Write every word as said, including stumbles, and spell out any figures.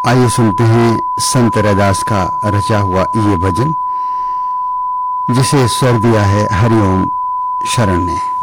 आइए सुनते हैं संत रैदास का रचा हुआ ये भजन, जिसे स्वर दिया है हरिओम शरण ने।